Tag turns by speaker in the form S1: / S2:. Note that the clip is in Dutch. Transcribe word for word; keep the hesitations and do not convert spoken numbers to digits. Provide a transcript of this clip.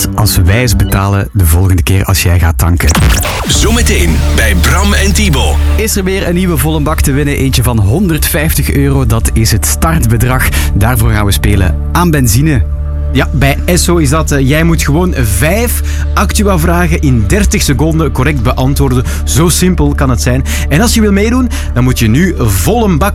S1: geld als wij eens betalen de volgende keer als jij gaat tanken.
S2: Zometeen bij Bram en Thibaut.
S1: Is er weer een nieuwe volle bak te winnen? Eentje van honderdvijftig euro, dat is het startbedrag. Daarvoor gaan we spelen aan benzine. Ja, bij Esso is dat. Uh, jij moet gewoon vijf Actua-vragen in dertig seconden correct beantwoorden. Zo simpel kan het zijn. En als je wil meedoen, dan moet je nu volle bak